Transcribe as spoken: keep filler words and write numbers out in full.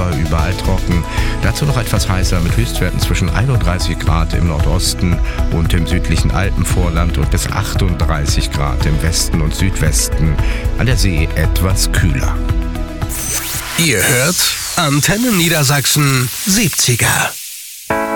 aber überall trocken. Dazu noch etwas heißer mit Höchstwerten zwischen einunddreißig Grad im Nordosten und im südlichen Alpenvorland und bis achtunddreißig Grad im Westen und Südwesten. An der See etwas kühler. Ihr hört Antenne Niedersachsen siebziger.